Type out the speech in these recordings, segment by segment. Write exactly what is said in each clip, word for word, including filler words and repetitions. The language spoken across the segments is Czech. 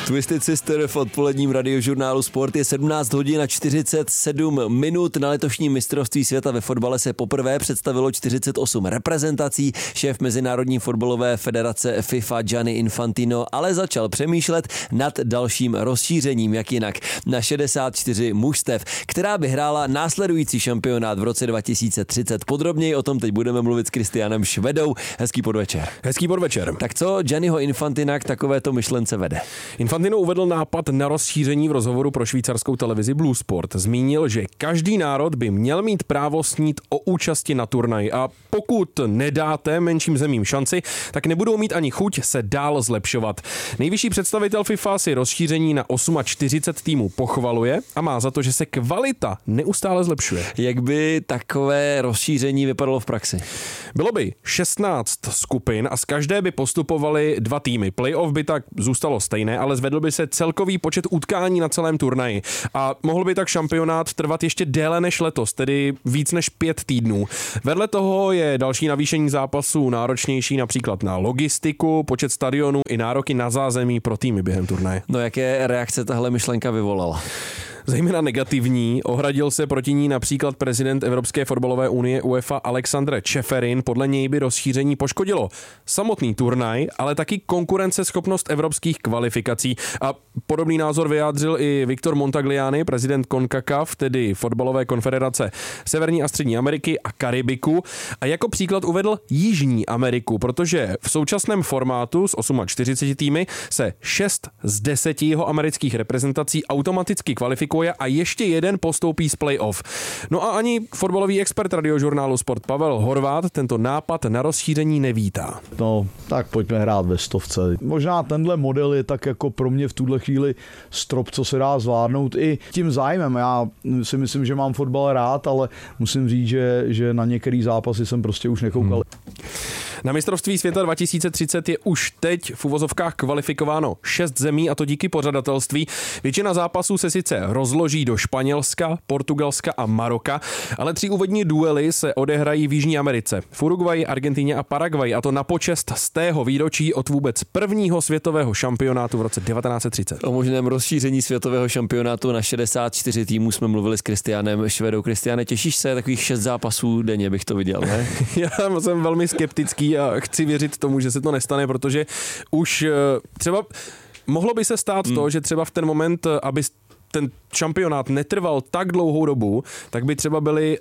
Twisted Sister v odpoledním radiožurnálu Sport je sedmnáct hodin a čtyřicet sedm minut. Na letošním mistrovství světa ve fotbale se poprvé představilo čtyřicet osm reprezentací. Šéf Mezinárodní fotbalové federace FIFA Gianni Infantino ale začal přemýšlet nad dalším rozšířením, jak jinak, na šedesát čtyři mužstev, která by hrála následující šampionát v roce dva tisíce třicet. Podrobněji o tom teď budeme mluvit s Kristianem Švedou. Hezký podvečer. Hezký podvečer. Tak co Gianniho Infantina k takovéto myšlence vede? Infantino uvedl nápad na rozšíření v rozhovoru pro švýcarskou televizi Blue Sport. Zmínil, že každý národ by měl mít právo snít o účasti na turnaji a pokud nedáte menším zemím šanci, tak nebudou mít ani chuť se dál zlepšovat. Nejvyšší představitel FIFA si rozšíření na čtyřicet osm týmů pochvaluje a má za to, že se kvalita neustále zlepšuje. Jak by takové rozšíření vypadalo v praxi? Bylo by šestnáct skupin a z každé by postupovaly dva týmy. Playoff by tak zůstalo stejné, ale zvedl by se celkový počet utkání na celém turnaji a mohl by tak šampionát trvat ještě déle než letos, tedy víc než pět týdnů. Vedle toho je další navýšení zápasů náročnější například na logistiku, počet stadionů i nároky na zázemí pro týmy během turnaje. No jaké reakce tahle myšlenka vyvolala? Zejména negativní. Ohradil se proti ní například prezident Evropské fotbalové unie UEFA Alexandre Čeferin. Podle něj by rozšíření poškodilo samotný turnaj, ale taky konkurenceschopnost evropských kvalifikací. A podobný názor vyjádřil i Victor Montagliani, prezident CONCACAF, tedy fotbalové konfederace Severní a Střední Ameriky a Karibiku. A jako příklad uvedl Jižní Ameriku, protože v současném formátu s čtyřiceti osmi týmy se šest z deseti jeho amerických reprezentací automaticky kvalifikuje a ještě jeden postoupí z playoff. No a ani fotbalový expert radiožurnálu Sport Pavel Horváth tento nápad na rozšíření nevítá. No, tak pojďme hrát ve stovce. Možná tenhle model je tak jako pro mě v tuhle chvíli strop, co se dá zvládnout i tím zájmem. Já si myslím, že mám fotbal rád, ale musím říct, že, že na některé zápasy jsem prostě už nekoukal. Hmm. Na mistrovství světa dva tisíce třicet je už teď v uvozovkách kvalifikováno šest zemí a to díky pořadatelství. Většina zápasů se sice rozloží do Španělska, Portugalska a Maroka, ale tři úvodní duely se odehrají v Jižní Americe, v Uruguayi, Argentině a Paraguayi a to na počest z tého výročí od vůbec prvního světového šampionátu v roce devatenáct set třicet. O možném rozšíření světového šampionátu na šedesát čtyři týmů jsme mluvili s Kristianem Švedou. Kristiane, těšíš se? Takových šest zápasů denně bych to viděl, ne? Já jsem velmi skeptický a chci věřit tomu, že se to nestane, protože už třeba mohlo by se stát hmm. to, že třeba v ten moment, aby ten šampionát netrval tak dlouhou dobu, tak by třeba byly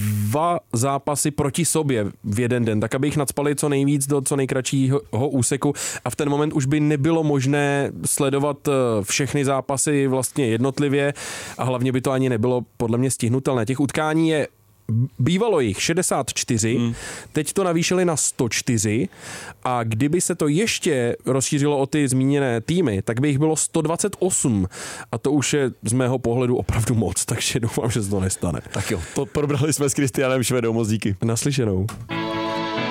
dva zápasy proti sobě v jeden den, tak aby jich nacpali co nejvíc do co nejkratšího úseku a v ten moment už by nebylo možné sledovat všechny zápasy vlastně jednotlivě a hlavně by to ani nebylo podle mě stihnutelné. Těch utkání je Bývalo jich šedesát čtyři, hmm. teď to navýšili na sto čtyři a kdyby se to ještě rozšířilo o ty zmíněné týmy, tak by jich bylo sto dvacet osm a to už je z mého pohledu opravdu moc, takže doufám, že se to nestane. Tak jo, to probrali jsme s Kristianem Švedou, moc díky. Naslyšenou.